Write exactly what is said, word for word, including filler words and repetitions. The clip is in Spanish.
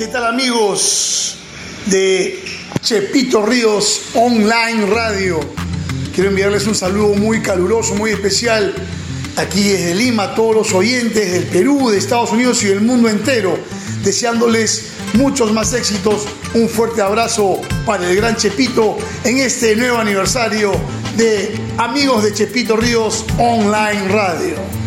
¿Qué tal, amigos de Chepito Ríos Online Radio? Quiero enviarles un saludo muy caluroso, muy especial aquí desde Lima a todos los oyentes del Perú, de Estados Unidos y del mundo entero, deseándoles muchos más éxitos. Un fuerte abrazo para el gran Chepito en este nuevo aniversario de Amigos de Chepito Ríos Online Radio.